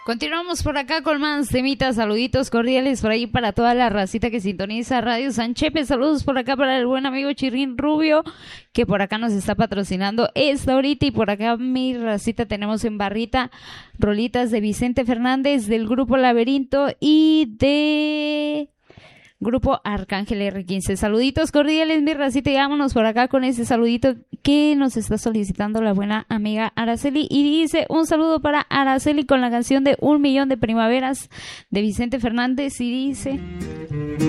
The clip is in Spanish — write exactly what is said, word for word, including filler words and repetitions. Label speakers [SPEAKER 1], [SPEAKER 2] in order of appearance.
[SPEAKER 1] Continuamos por acá con más temitas, saluditos cordiales por ahí para toda la racita que sintoniza Radio San Chepe. Saludos por acá para el buen amigo Chirrín Rubio, que por acá nos está patrocinando esta horita. Y por acá, mi racita, tenemos en barrita rolitas de Vicente Fernández, del grupo Laberinto y de grupo Arcángel erre quince. Saluditos cordiales, mi racita, y vámonos por acá con ese saludito que nos está solicitando la buena amiga Araceli. Y dice, un saludo para Araceli con la canción de Un Millón de Primaveras de Vicente Fernández. Y dice...